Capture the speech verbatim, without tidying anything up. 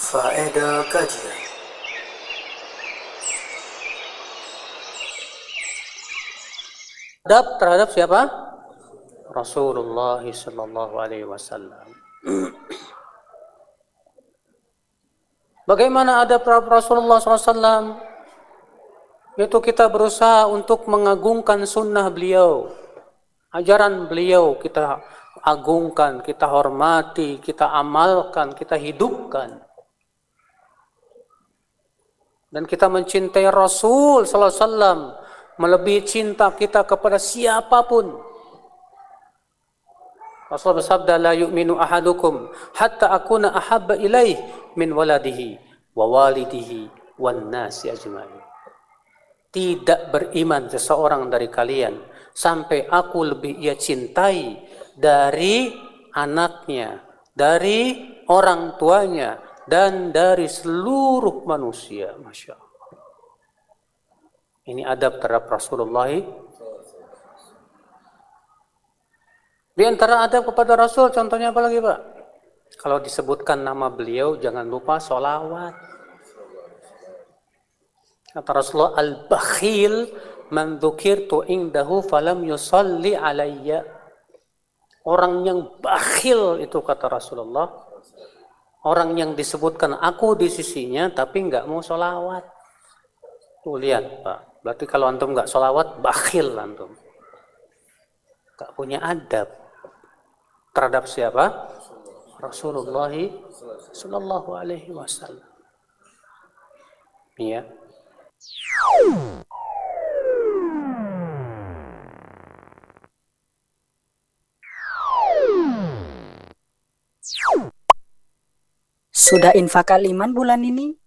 Faedah kajian. Adab terhadap siapa? Rasulullah sallallahu alaihi wasallam. Bagaimana adab Rasulullah sallallahu alaihi wasallam? Yaitu kita berusaha untuk mengagungkan sunnah beliau. Ajaran beliau kita agungkan, kita hormati, kita amalkan, kita hidupkan. Dan kita mencintai Rasul sallallahu alaihi wasallam melebihi cinta kita kepada siapapun. Rasul bersabda, la yu'minu ahadukum hatta akuna ahabba ilaih min waladihi wa walidihi wan nasi ajma'in. Tidak beriman seseorang dari kalian sampai aku lebih ia cintai dari anaknya, dari orang tuanya, dan dari seluruh manusia. Masya Allah. Ini adab terhadap Rasulullah. Di antara adab kepada Rasul, contohnya apa lagi, Pak? Kalau disebutkan nama beliau, jangan lupa sholawat. Kata Rasulullah, al-bakhil man dzukirtu indahu falam yusalli alayya. Orang yang bakhil itu kata Rasulullah, orang yang disebutkan aku di sisinya tapi nggak mau sholawat. Tuh lihat, Pak. Berarti kalau antum nggak sholawat, bakhil antum. Nggak punya adab terhadap siapa? Rasulullah sallallahu alaihi wasallam. Iya. Sudah infak kaliman bulan ini?